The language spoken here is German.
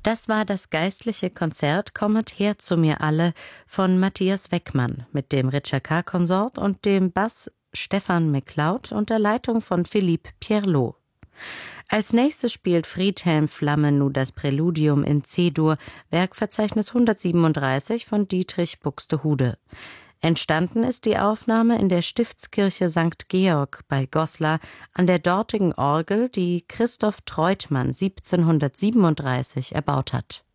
Das war das geistliche Konzert »Kommet her zu mir alle« von Matthias Weckmann mit dem Richard Konsort und dem Bass Stefan McLeod und der Leitung von Philippe Pierlot. Als nächstes spielt Friedhelm Flamme nun das Präludium in C-Dur, Werkverzeichnis 137 von Dietrich Buxtehude. Entstanden ist die Aufnahme in der Stiftskirche St. Georg bei Goslar an der dortigen Orgel, die Christoph Treutmann 1737 erbaut hat.